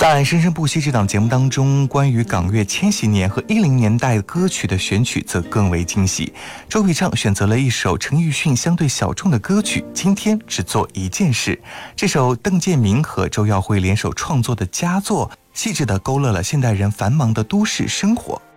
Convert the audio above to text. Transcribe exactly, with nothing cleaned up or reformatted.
在《生生不息》这档节目当中，关于港乐千禧年和一零年代歌曲的选曲则更为惊喜。周笔畅选择了一首陈奕迅相对小众的歌曲《今天只做一件事》，这首邓建明和周耀辉联手创作的佳作，细致地勾勒了现代人繁忙的都市生活。